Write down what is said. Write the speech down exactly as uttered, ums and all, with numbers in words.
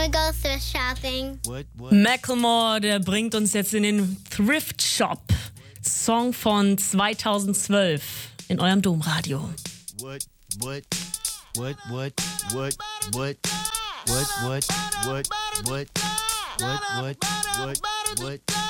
we go thrift shopping. What, what? Macklemore, der bringt uns jetzt in den Thrift Shop. Song von zweitausendzwölf in eurem Domradio. What, what, what, what, what, what, what, what, what, what, what, what, what, what,